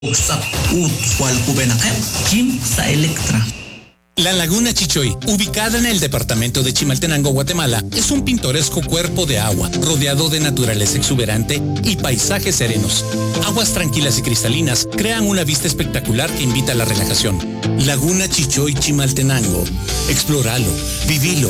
Sa Utual Cubenajem, Kim sa Electra. La Laguna Chichoy, ubicada en el departamento de Chimaltenango, Guatemala, es un pintoresco cuerpo de agua, rodeado de naturaleza exuberante y paisajes serenos. Aguas tranquilas y cristalinas crean una vista espectacular que invita a la relajación. Laguna Chichoy, Chimaltenango. Explóralo, vivilo,